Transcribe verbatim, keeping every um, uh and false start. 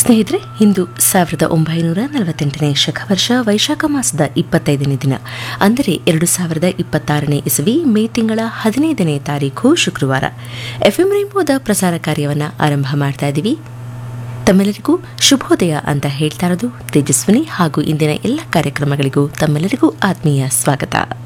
ಸ್ನೇಹಿತರೆ, ಇಂದು ಸಾವಿರದ ಒಂಬೈನೂರ ನಲವತ್ತೆಂಟನೇ ಶಕವರ್ಷ ವೈಶಾಖ ಮಾಸದ ಇಪ್ಪತ್ತೈದನೇ ದಿನ, ಅಂದರೆ ಎರಡು ಸಾವಿರದ ಇಪ್ಪತ್ತಾರನೇ ಇಸವಿ ಮೇ ತಿಂಗಳ ಹದಿನೈದನೇ ತಾರೀಖು ಶುಕ್ರವಾರ. ಎಫ್ಎಂ ರೈನ್ಬೋದ ಪ್ರಸಾರ ಕಾರ್ಯವನ್ನು ಆರಂಭ ಮಾಡ್ತಾ ಇದ್ದೀವಿ. ತಮ್ಮೆಲ್ಲರಿಗೂ ಶುಭೋದಯ ಅಂತ ಹೇಳ್ತಾ ಇರೋದು ತೇಜಸ್ವಿನಿ, ಹಾಗೂ ಇಂದಿನ ಎಲ್ಲ ಕಾರ್ಯಕ್ರಮಗಳಿಗೂ ತಮ್ಮೆಲ್ಲರಿಗೂ ಆತ್ಮೀಯ ಸ್ವಾಗತ.